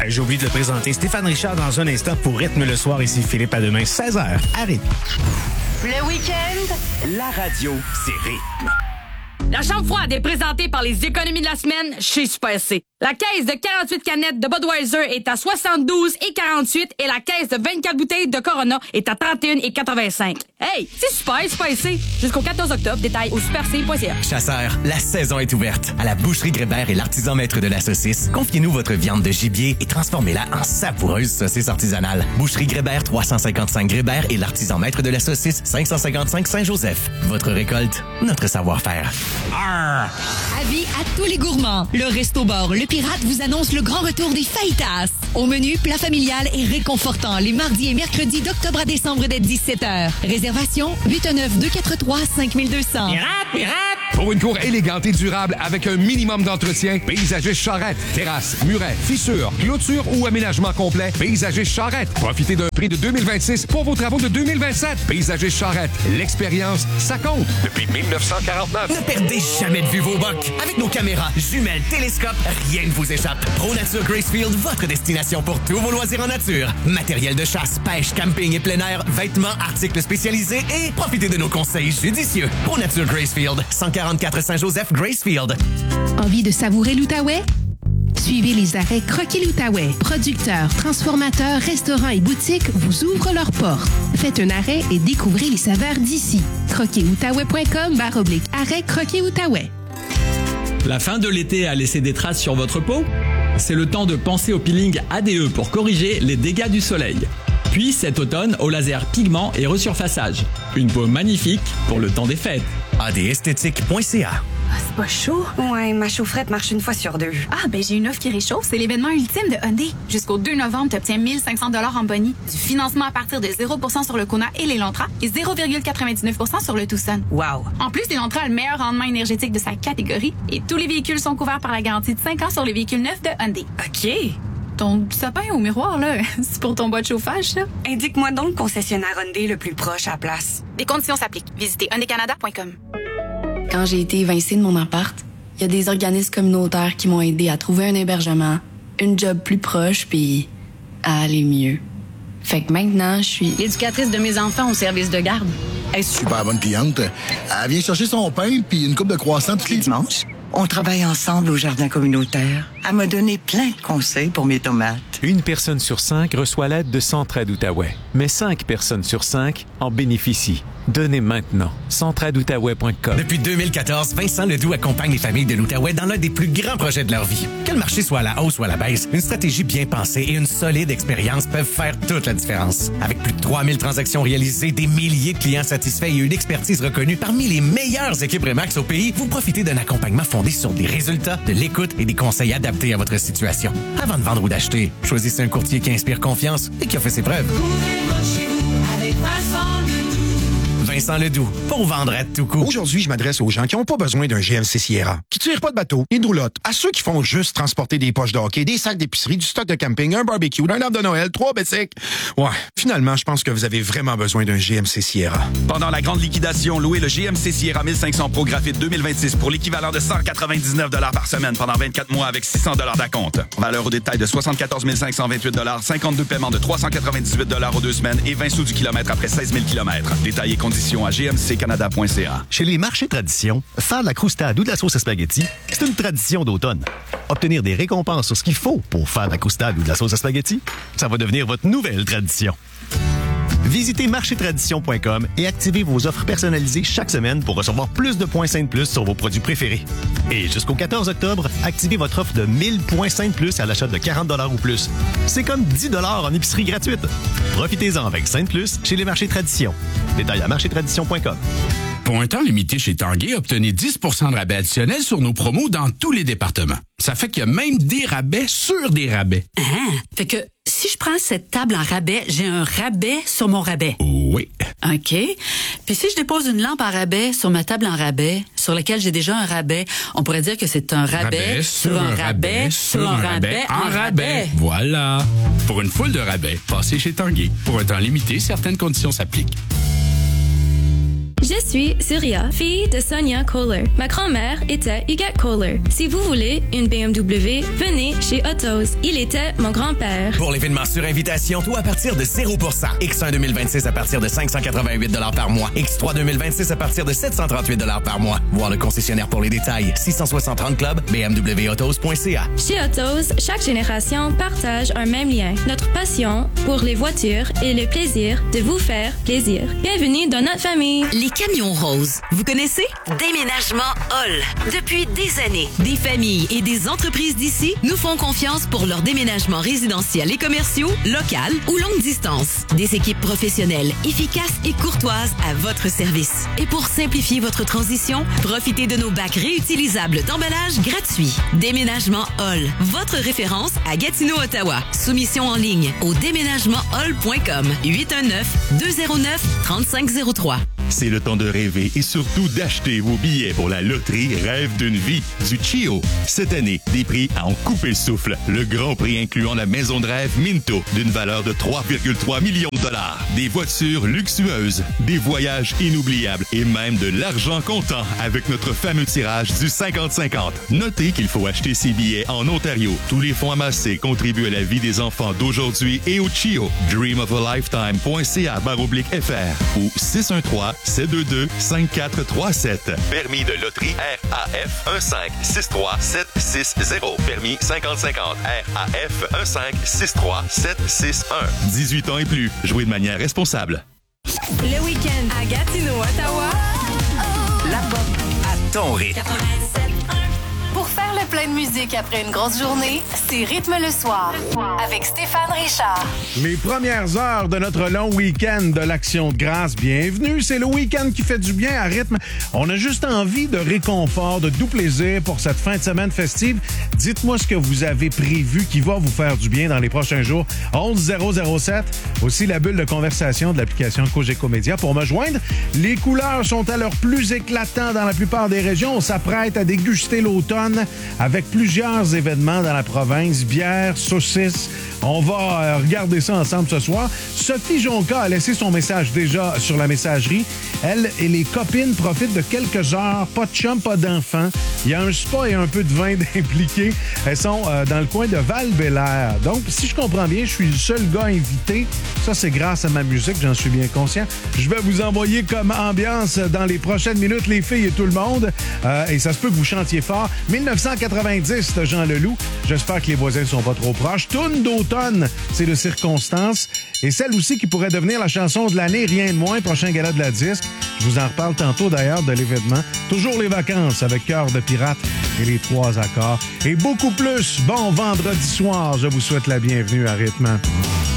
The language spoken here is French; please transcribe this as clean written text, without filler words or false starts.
j'ai oublié de le présenter. Stéphane Richard dans un instant pour Rythme le soir. Ici Philippe à demain, 16h. Arrête. Le week-end, la radio, c'est rythme. La chambre froide est présentée par les économies de la semaine chez Super C. La caisse de 48 canettes de Budweiser est à 72,48 et la caisse de 24 bouteilles de Corona est à 31,85. Hey, c'est super C. Jusqu'au 14 octobre, détail au superc.ca. Chasseurs, la saison est ouverte. À la Boucherie Grébert et l'artisan maître de la saucisse, confiez-nous votre viande de gibier et transformez-la en savoureuse saucisse artisanale. Boucherie Grébert, 355 Grébert et l'artisan maître de la saucisse, 555 Saint-Joseph. Votre récolte, notre savoir-faire. Arr! Avis à tous les gourmands. Le Resto Bar Le Pirate vous annonce le grand retour des fajitas. Au menu, plat familial et réconfortant les mardis et mercredis d'octobre à décembre dès 17h. Réservation 819-243-5200. Pirate! Pour une cour élégante et durable avec un minimum d'entretien, Paysagiste Charrette. Terrasse, muret, fissures, clôture ou aménagement complet, Paysagiste Charrette. Profitez d'un prix de 2026 pour vos travaux de 2027. Paysagiste Charrette. L'expérience, ça compte. Depuis 1949. Ne perdez jamais de vue vos bocs. Avec nos caméras, jumelles, télescopes, rien ne vous échappe. ProNature Gracefield, votre destination pour tous vos loisirs en nature. Matériel de chasse, pêche, camping et plein air, vêtements, articles spécialisés et profitez de nos conseils judicieux. ProNature Gracefield, 144 Saint-Joseph, Gracefield. Envie de savourer l'Outaouais? Suivez les arrêts Croquis l'Outaouais. Producteurs, transformateurs, restaurants et boutiques vous ouvrent leurs portes. Faites un arrêt et découvrez les saveurs d'ici. croquisoutaouais.com/arrêt Croquis Outaouais. La fin de l'été a laissé des traces sur votre peau? C'est le temps de penser au peeling ADE pour corriger les dégâts du soleil. Puis cet automne, au laser pigment et resurfaçage. Une peau magnifique pour le temps des fêtes. adesthétique.ca. Ah, c'est pas chaud? Ouais, ma chaufferette marche une fois sur deux. Ah, ben j'ai une offre qui réchauffe. C'est l'événement ultime de Hyundai. Jusqu'au 2 novembre, tu obtiens 1500 $ en boni, du financement à partir de 0% sur le Kona et l'Elantra et 0,99% sur le Tucson. Wow! En plus, l'Elantra a le meilleur rendement énergétique de sa catégorie et tous les véhicules sont couverts par la garantie de 5 ans sur les véhicules neufs de Hyundai. OK. Ton sapin au miroir, là, c'est pour ton bas de chauffage, ça? Indique-moi donc le concessionnaire Hyundai le plus proche à la place. Les conditions s'appliquent. Visitez hyundaicanada.com. Quand j'ai été évincée de mon appart, il y a des organismes communautaires qui m'ont aidé à trouver un hébergement, une job plus proche, puis à aller mieux. Fait que maintenant, je suis l'éducatrice de mes enfants au service de garde. Super bonne cliente. Elle vient chercher son pain puis une coupe de croissants tous les dimanches. On travaille ensemble au jardin communautaire. Elle m'a donné plein de conseils pour mes tomates. Une personne sur 5 reçoit l'aide de Centraide Outaouais, mais 5 personnes sur 5 en bénéficient. Donnez maintenant. Centraideoutaouais.com. Depuis 2014, Vincent Ledoux accompagne les familles de l'Outaouais dans l'un des plus grands projets de leur vie. Que le marché soit à la hausse ou à la baisse, une stratégie bien pensée et une solide expérience peuvent faire toute la différence. Avec plus de 3000 transactions réalisées, des milliers de clients satisfaits et une expertise reconnue parmi les meilleures équipes Remax au pays, vous profitez d'un accompagnement fondé sur des résultats, de l'écoute et des conseils adaptés à votre situation. Avant de vendre ou d'acheter, choisissez un courtier qui inspire confiance et qui a fait ses preuves. Vincent Ledoux, pour vendre à tout coup. Aujourd'hui, je m'adresse aux gens qui n'ont pas besoin d'un GMC Sierra, qui tirent pas de bateau, ni de roulotte, à ceux qui font juste transporter des poches de hockey, des sacs d'épicerie, du stock de camping, un barbecue, un arbre de Noël, 3 bicycles. Ouais, finalement, je pense que vous avez vraiment besoin d'un GMC Sierra. Pendant la grande liquidation, louez le GMC Sierra 1500 Pro Graphite 2026 pour l'équivalent de 199 $ par semaine pendant 24 mois avec 600 $ d'acompte. Valeur au détail de 74 528 $, 52 paiements de 398 $ aux 2 semaines et 20 sous du kilomètre après 16 000 km. Détails et conditions à gmccanada.ca. Chez les marchés tradition, faire de la croustade ou de la sauce à spaghetti, c'est une tradition d'automne. Obtenir des récompenses sur ce qu'il faut pour faire de la croustade ou de la sauce à spaghetti, ça va devenir votre nouvelle tradition. Visitez marchétradition.com et activez vos offres personnalisées chaque semaine pour recevoir plus de points Saint Plus sur vos produits préférés. Et jusqu'au 14 octobre, activez votre offre de 1000 points Saint Plus à l'achat de 40 $ ou plus. C'est comme 10 $ en épicerie gratuite. Profitez-en avec Saint Plus chez les marchés Tradition. Détails à marchétradition.com. Pour un temps limité chez Tanguay, obtenez 10 % de rabais additionnel sur nos promos dans tous les départements. Ça fait qu'il y a même des rabais sur des rabais. Ah, fait que si je prends cette table en rabais, j'ai un rabais sur mon rabais. Oui. OK. Puis si je dépose une lampe en rabais sur ma table en rabais, sur laquelle j'ai déjà un rabais, on pourrait dire que c'est un rabais sur un rabais sur un rabais en rabais. Voilà. Pour une foule de rabais, passez chez Tanguay. Pour un temps limité, certaines conditions s'appliquent. Je suis Surya, fille de Sonia Kohler. Ma grand-mère était Huguette Kohler. Si vous voulez une BMW, venez chez Autos. Il était mon grand-père. Pour l'événement sur invitation, tout à partir de 0%. X1 2026 à partir de 588 $ par mois. X3 2026 à partir de 738 $ par mois. Voir le concessionnaire pour les détails. 660 Club, bmwautos.ca. Chez Autos, chaque génération partage un même lien. Notre passion pour les voitures et le plaisir de vous faire plaisir. Bienvenue dans notre famille. Les camions roses. Vous connaissez? Déménagement Hall. Depuis des années, des familles et des entreprises d'ici nous font confiance pour leurs déménagements résidentiels et commerciaux, local ou longue distance. Des équipes professionnelles, efficaces et courtoises à votre service. Et pour simplifier votre transition, profitez de nos bacs réutilisables d'emballage gratuits. Déménagement Hall. Votre référence à Gatineau, Ottawa. Soumission en ligne au déménagementhall.com. 819-209-3503. C'est le temps de rêver et surtout d'acheter vos billets pour la loterie Rêve d'une vie du Chio. Cette année, des prix à en couper le souffle. Le grand prix incluant la maison de rêve Minto d'une valeur de 3,3 millions de dollars. Des voitures luxueuses, des voyages inoubliables et même de l'argent comptant avec notre fameux tirage du 50-50. Notez qu'il faut acheter ses billets en Ontario. Tous les fonds amassés contribuent à la vie des enfants d'aujourd'hui et au Chio. dreamofalifetime.ca/FR ou 613-722-5437. Permis de loterie RAF 1563760. Permis 5050 RAF 1563761. 18 ans et plus. Jouez de manière responsable. Le week-end à Gatineau, Ottawa. La pop à ton rythme. Pour faire le plein de musique après une grosse journée, c'est Rythme le soir avec Stéphane Richard. Les premières heures de notre long week-end de l'Action de grâce, bienvenue. C'est le week-end qui fait du bien à Rythme. On a juste envie de réconfort, de doux plaisir pour cette fin de semaine festive. Dites-moi ce que vous avez prévu qui va vous faire du bien dans les prochains jours. 11007. Aussi la bulle de conversation de l'application Cogeco Média pour me joindre. Les couleurs sont à leur plus éclatant dans la plupart des régions. On s'apprête à déguster l'automne avec plusieurs événements dans la province. Bière, saucisses. On va regarder ça ensemble ce soir. Sophie Jonca a laissé son message déjà sur la messagerie. Elle et les copines profitent de quelques heures. Pas de chum, pas d'enfants. Il y a un spa et un peu de vin impliqués. Elles sont dans le coin de Val-Bélair. Donc, si je comprends bien, je suis le seul gars invité. Ça, c'est grâce à ma musique, j'en suis bien conscient. Je vais vous envoyer comme ambiance dans les prochaines minutes, les filles et tout le monde. Et ça se peut que vous chantiez fort. 1990 de Jean Leloup. J'espère que les voisins ne sont pas trop proches. Toune d'automne, c'est de circonstances. Et celle aussi qui pourrait devenir la chanson de l'année, rien de moins, prochain gala de la disque. Je vous en reparle tantôt d'ailleurs de l'événement. Toujours les vacances avec Cœur de pirate et les 3 accords. Et beaucoup plus. Bon vendredi soir, je vous souhaite la bienvenue à Rythme.